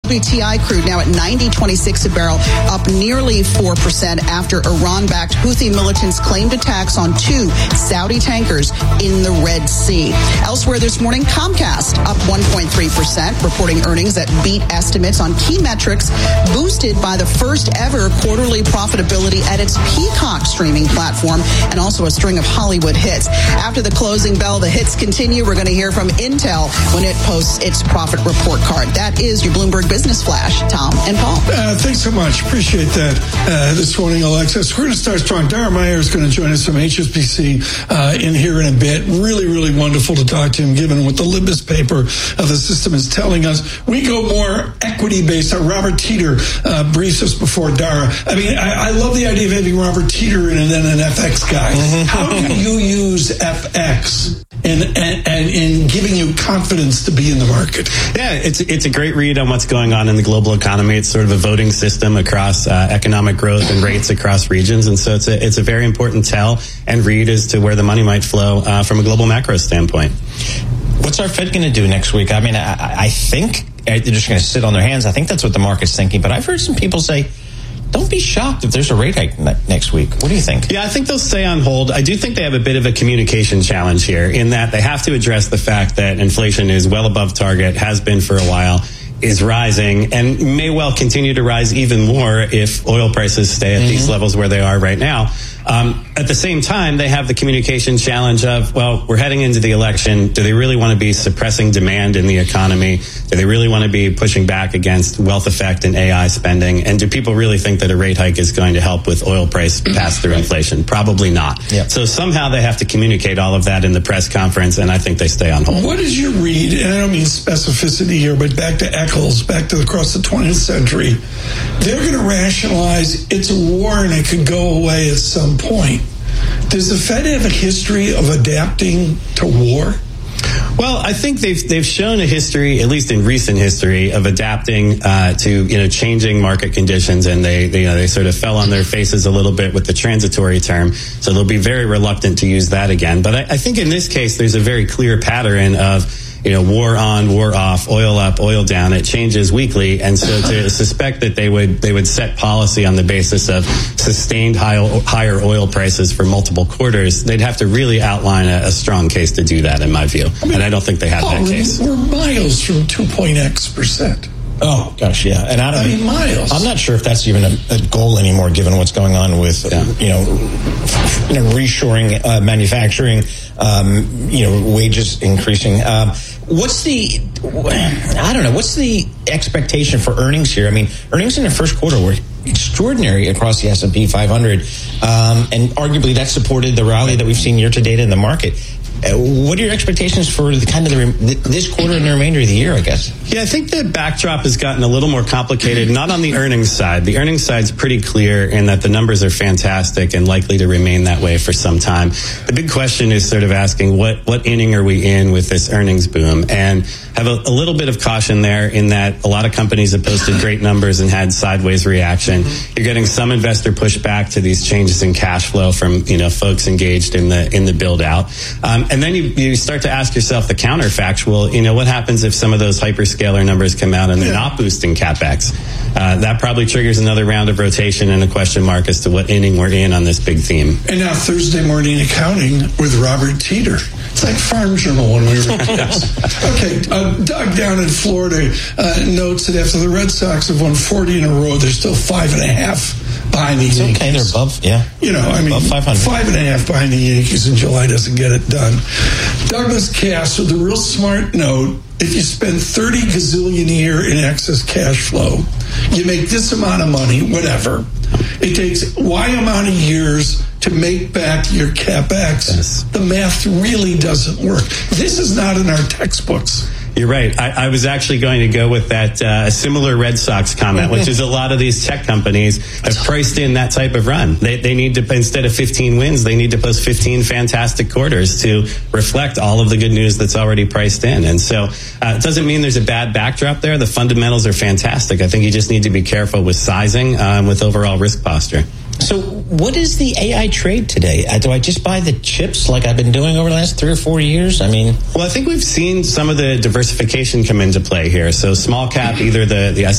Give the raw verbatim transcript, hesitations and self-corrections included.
W T I crude now at ninety twenty-six a barrel, up nearly four percent after Iran-backed Houthi militants claimed attacks on two Saudi tankers in the Red Sea. Elsewhere this morning, Comcast up one point three percent, reporting earnings that beat estimates on key metrics, boosted by the first ever quarterly profitability at its Peacock streaming platform and also a string of Hollywood hits. After the closing bell, the hits continue. We're going to hear from Intel when it posts its profit report card. That is your Bloomberg Business Flash. Tom and Paul. Uh, thanks so much. Appreciate that uh, this morning, Alexis. We're going to start strong. Dara Meyer is going to join us from H S B C uh, in here in a bit. Really, really wonderful to talk to him, given what the litmus paper of the system is telling us. We go more equity-based. Uh, Robert Teeter uh, briefs us before Dara. I mean, I, I love the idea of having Robert Teeter in and then an F X guy. Mm-hmm. How do you use F X and, and, and in giving you confidence to be in the market? Yeah, it's it's a great read on what's going on in the global economy. It's sort of a voting system across uh, economic growth and rates across regions, and so it's a it's a very important tell and read as to where the money might flow uh, from a global macro standpoint. What's our Fed going to do next week? I mean, I, I think they're just going to sit on their hands. I think that's what the market's thinking. But I've heard some people say, don't be shocked if there's a rate hike next week. What do you think? Yeah, I think they'll stay on hold. I do think they have a bit of a communication challenge here in that they have to address the fact that inflation is well above target, has been for a while, is rising, and may well continue to rise even more if oil prices stay at mm-hmm. these levels where they are right now. Um, at the same time, they have the communication challenge of, well, we're heading into the election. Do they really want to be suppressing demand in the economy? Do they really want to be pushing back against wealth effect and A I spending? And do people really think that a rate hike is going to help with oil price pass-through inflation? Probably not. Yep. So somehow they have to communicate all of that in the press conference, and I think they stay on hold. What is your read? And I don't mean specificity here, but back to Eccles, back to across the twentieth century. They're going to rationalize it's a war and it could go away at some point. Does the Fed have a history of adapting to war? Well, I think they've they've shown a history, at least in recent history, of adapting uh, to you know changing market conditions, and they, they you know they sort of fell on their faces a little bit with the transitory term, so they'll be very reluctant to use that again. But I, I think in this case, there's a very clear pattern of you know war on, war off, oil up, oil down. It changes weekly, and so to suspect that they would they would set policy on the basis of sustained high, higher oil prices for multiple quarters, they'd have to really outline a, a strong case to do that, in my view. I mean, and I don't think they have oh, that case. We're miles from two point X percent. Oh gosh, yeah, and I, don't, I mean miles. I'm not sure if that's even a, a goal anymore, given what's going on with yeah. you know, you know, reshoring uh, manufacturing, um, you know, wages increasing. Um, what's the, I don't know, what's the expectation for earnings here? I mean, earnings in the first quarter were extraordinary across the S and P five hundred, um, and arguably that supported the rally that we've seen year to date in the market. Uh, what are your expectations for the kind of the, this quarter and the remainder of the year, I guess? Yeah, I think the backdrop has gotten a little more complicated, not on the earnings side. The earnings side's pretty clear in that the numbers are fantastic and likely to remain that way for some time. The big question is sort of asking what, what inning are we in with this earnings boom? And have a, a little bit of caution there in that a lot of companies have posted great numbers and had sideways reaction. You're getting some investor pushback to these changes in cash flow from, you know, folks engaged in the, in the build out. Um, and then you, you start to ask yourself the counterfactual, you know, what happens if some of those hyperscaler numbers come out and they're not boosting CapEx? Uh, that probably triggers another round of rotation and a question mark as to what inning we're in on this big theme. And now Thursday morning accounting with Robert Teeter. It's like Farm Journal when we were kids. Okay, uh, Doug down in Florida uh, notes that after the Red Sox have won forty in a row, they're still five and a half behind the it's Yankees. Okay, they're above, yeah. You know, I mean, five hundred. Five and a half behind the Yankees in July doesn't get it done. Douglas Cass with a real smart note. If you spend thirty gazillion a year in excess cash flow, you make this amount of money, whatever. It takes Y amount of years to make back your CapEx. Yes. The math really doesn't work. This is not in our textbooks. You're right. I, I was actually going to go with that uh, similar Red Sox comment, which is a lot of these tech companies have priced in that type of run. They, they need to, instead of fifteen wins, they need to post fifteen fantastic quarters to reflect all of the good news that's already priced in. And so uh, it doesn't mean there's a bad backdrop there. The fundamentals are fantastic. I think you just need to be careful with sizing, um, with overall risk posture. So what is the A I trade today? Do I just buy the chips like I've been doing over the last three or four years? I mean, well, I think we've seen some of the diversification come into play here. So small cap, either the, the